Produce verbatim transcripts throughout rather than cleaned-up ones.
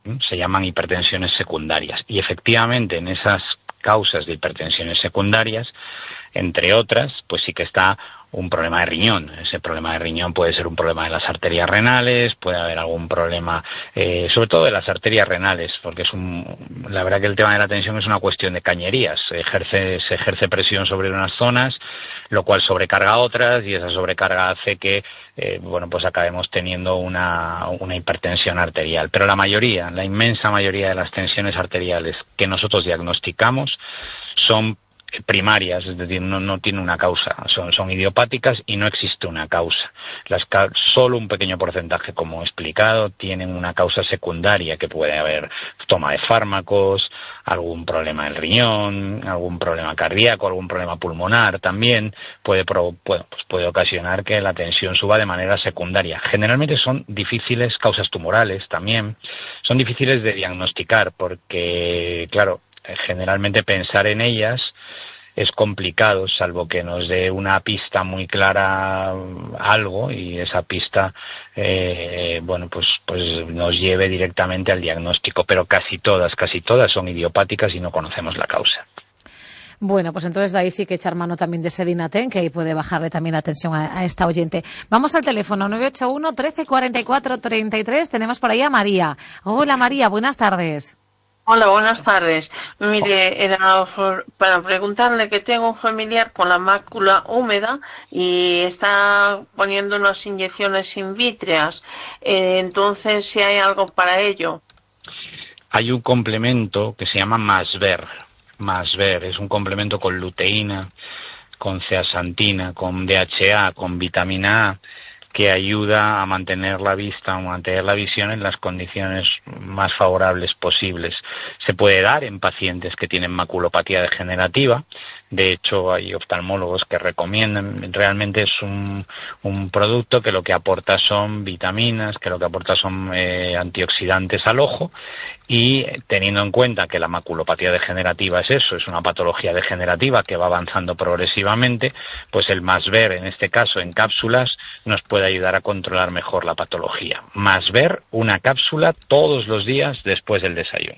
se llaman hipertensiones secundarias. Y efectivamente en esas causas de hipertensiones secundarias, entre otras, pues sí que está un problema de riñón. Ese problema de riñón puede ser un problema de las arterias renales, puede haber algún problema, eh, sobre todo de las arterias renales, porque es un, la verdad que el tema de la tensión es una cuestión de cañerías. Se ejerce, se ejerce presión sobre unas zonas, lo cual sobrecarga a otras, y esa sobrecarga hace que, eh, bueno, pues acabemos teniendo una, una hipertensión arterial. Pero la mayoría, la inmensa mayoría de las tensiones arteriales que nosotros diagnosticamos son primarias, es decir, no, no tiene una causa, son, son idiopáticas y no existe una causa. Las, solo un pequeño porcentaje, como he explicado, tienen una causa secundaria, que puede haber toma de fármacos, algún problema del riñón, algún problema cardíaco, algún problema pulmonar también, puede, puede, pues puede ocasionar que la tensión suba de manera secundaria. Generalmente son difíciles, causas tumorales también, son difíciles de diagnosticar porque, claro, generalmente pensar en ellas es complicado, salvo que nos dé una pista muy clara algo, y esa pista eh, bueno pues pues nos lleve directamente al diagnóstico, pero casi todas, casi todas son idiopáticas y no conocemos la causa. Bueno, pues entonces de ahí sí que echar mano también de ese Dinaten, que ahí puede bajarle también la atención a, a esta oyente. Vamos al teléfono nueve ocho uno, trece, cuarenta y cuatro, treinta y tres. Tenemos por ahí a María. Hola María, buenas tardes. Hola, buenas tardes. Mire, era para preguntarle que tengo un familiar con la mácula húmeda y está poniendo unas inyecciones invítreas. Eh, entonces, si hay algo para ello. Hay un complemento que se llama Masver. Masver es un complemento con luteína, con zeaxantina, con D H A, con vitamina A, que ayuda a mantener la vista, a mantener la visión en las condiciones más favorables posibles. Se puede dar en pacientes que tienen maculopatía degenerativa. De hecho, hay oftalmólogos que recomiendan. Realmente es un, un producto que lo que aporta son vitaminas, que lo que aporta son eh, antioxidantes al ojo, y teniendo en cuenta que la maculopatía degenerativa es eso, es una patología degenerativa que va avanzando progresivamente, pues el Masver, en este caso en cápsulas, nos puede ayudar a controlar mejor la patología. Masver, una cápsula todos los días después del desayuno.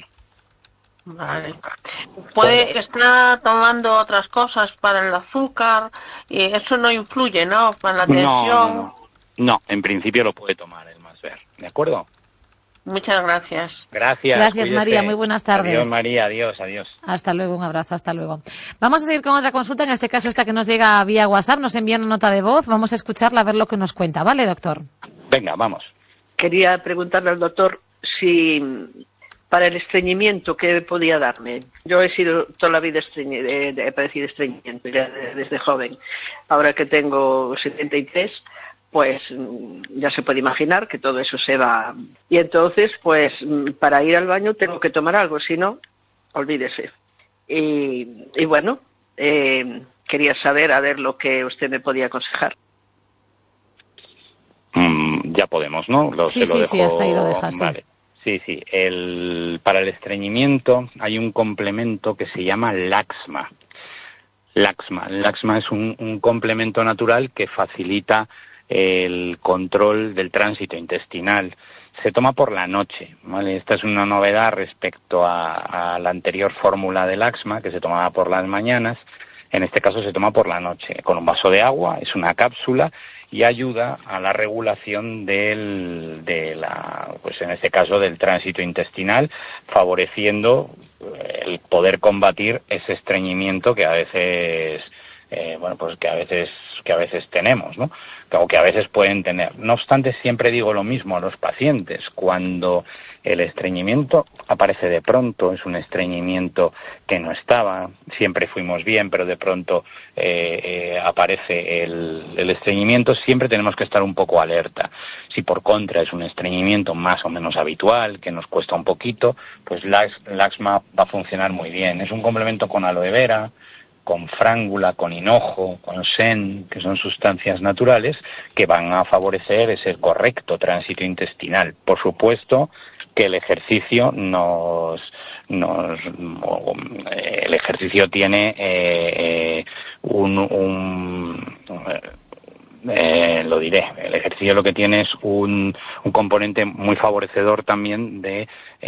Vale. Puede estar tomando otras cosas para el azúcar y eso no influye, ¿no? Para la tensión. No, no, no. No, en principio lo puede tomar el Masver, ¿de acuerdo? Muchas gracias. Gracias. Gracias, cuídese. María. Muy buenas tardes. Adiós, María. Adiós, adiós. Hasta luego. Un abrazo. Hasta luego. Vamos a seguir con otra consulta. En este caso, esta que nos llega vía WhatsApp. Nos envía una nota de voz. Vamos a escucharla a ver lo que nos cuenta. ¿Vale, doctor? Venga, vamos. Quería preguntarle al doctor si para el estreñimiento, ¿qué podía darme? Yo he sido toda la vida estreñi- he, he padecido estreñimiento ya desde joven. Ahora que tengo setenta y tres, pues ya se puede imaginar que todo eso se va. Y entonces, pues para ir al baño tengo que tomar algo, si no, olvídese. Y, y bueno, eh, quería saber a ver lo que usted me podía aconsejar. Mm, ya podemos, ¿no? Lo, sí, se lo sí, dejo... sí, hasta ahí lo dejas. Vale. Sí, sí. El, para el estreñimiento hay un complemento que se llama Laxma. Laxma. Laxma es un, un complemento natural que facilita el control del tránsito intestinal. Se toma por la noche, ¿vale? Esta es una novedad respecto a, a la anterior fórmula de Laxma, que se tomaba por las mañanas. En este caso se toma por la noche, con un vaso de agua, es una cápsula y ayuda a la regulación del, de la, pues en este caso del tránsito intestinal, favoreciendo el poder combatir ese estreñimiento que a veces Eh, bueno, pues que a veces que a veces tenemos, ¿no? O que a veces pueden tener. No obstante, siempre digo lo mismo a los pacientes. Cuando el estreñimiento aparece de pronto, es un estreñimiento que no estaba, siempre fuimos bien, pero de pronto eh, eh, aparece el, el estreñimiento, siempre tenemos que estar un poco alerta. Si por contra es un estreñimiento más o menos habitual, que nos cuesta un poquito, pues Lax, Laxma va a funcionar muy bien. Es un complemento con aloe vera, con frángula, con hinojo, con sen, que son sustancias naturales que van a favorecer ese correcto tránsito intestinal. Por supuesto que el ejercicio nos, nos el ejercicio tiene eh, un, un Eh, lo diré, el ejercicio lo que tiene es un, un componente muy favorecedor también de